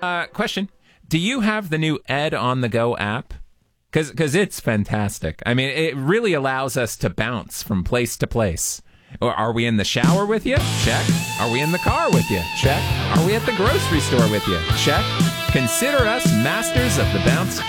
Question. Do you have the new Ed on the Go app? Because it's fantastic. I mean, it really allows us to bounce from place to place. Or are we in the shower with you? Check. Are we in the car with you? Check. Are we at the grocery store with you? Check. Consider us masters of the bounce